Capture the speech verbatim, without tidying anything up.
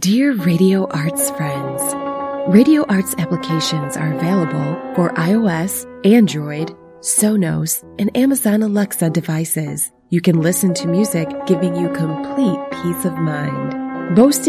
Dear Radio Arts friends, Radio Arts applications are available for iOS, Android, Sonos, and Amazon Alexa devices. You can listen to music giving you complete peace of mind. Boasting